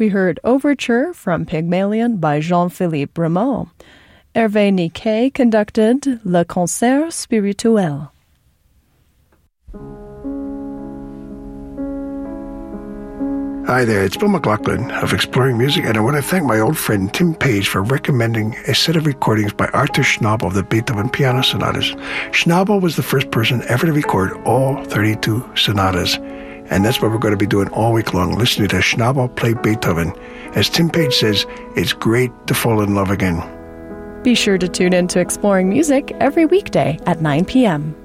we heard Overture from Pygmalion by Jean-Philippe Rameau. Hervé Niquet conducted Le Concert Spirituel. Hi there, it's Bill McLaughlin of Exploring Music, and I want to thank my old friend Tim Page for recommending a set of recordings by Arthur Schnabel of the Beethoven Piano Sonatas. Schnabel was the first person ever to record all 32 sonatas, and that's what we're going to be doing all week long, listening to Schnabel play Beethoven. As Tim Page says, it's great to fall in love again. Be sure to tune in to Exploring Music every weekday at 9 p.m.